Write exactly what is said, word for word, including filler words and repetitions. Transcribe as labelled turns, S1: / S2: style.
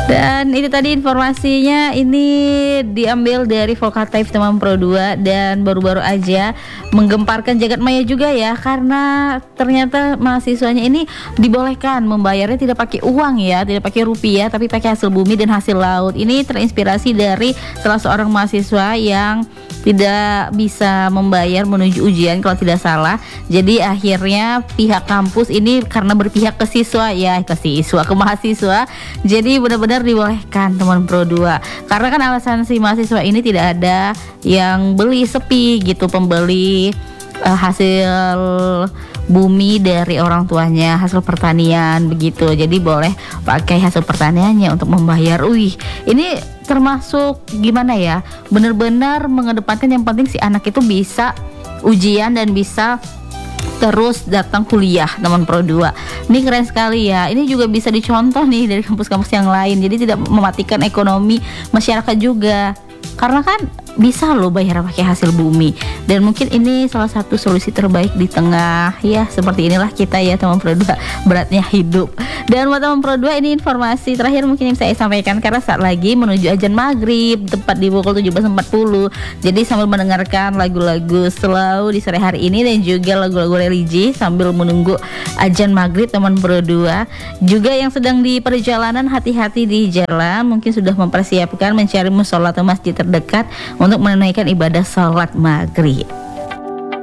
S1: Dan itu tadi informasinya, ini diambil dari Volkatif teman Pro dua, dan baru-baru aja menggemparkan jagat maya juga ya, karena ternyata mahasiswanya ini dibolehkan membayarnya tidak pakai uang ya, tidak pakai rupiah, tapi pakai hasil bumi dan hasil laut. Ini terinspirasi dari salah seorang mahasiswa yang tidak bisa membayar menuju ujian kalau tidak salah. Jadi akhirnya pihak kampus ini karena berpihak ke siswa ya, ke siswa, ke mahasiswa, jadi benar-benar dibolehkan teman Pro dua. Karena kan alasan si mahasiswa ini tidak ada yang beli, sepi gitu pembeli uh, hasil bumi dari orang tuanya, hasil pertanian begitu. Jadi boleh pakai hasil pertaniannya untuk membayar. Wih, ini termasuk gimana ya, benar-benar mengedepankan yang penting si anak itu bisa ujian dan bisa terus datang kuliah teman Pro dua. Ini keren sekali ya. Ini juga bisa dicontoh nih dari kampus-kampus yang lain. Jadi tidak mematikan ekonomi masyarakat juga. Karena kan bisa loh bayar pakai hasil bumi. Dan mungkin ini salah satu solusi terbaik di tengah ya seperti inilah kita ya teman Pro dua, beratnya hidup. Dan buat teman Pro dua, ini informasi terakhir mungkin yang saya sampaikan, karena saat lagi menuju azan maghrib tepat di pukul tujuh belas empat puluh. Jadi sambil mendengarkan lagu-lagu slow di sore hari ini dan juga lagu-lagu religi sambil menunggu azan maghrib teman Pro dua. Juga yang sedang di perjalanan, hati-hati di jalan, mungkin sudah mempersiapkan mencari musola atau masjid terdekat untuk menunaikan ibadah sholat maghrib.